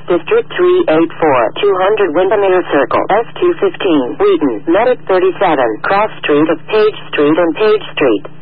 District 384, 200 Windermere Circle, S215, Wheaton, Medic 37, Cross Street of Page Street and Page Street.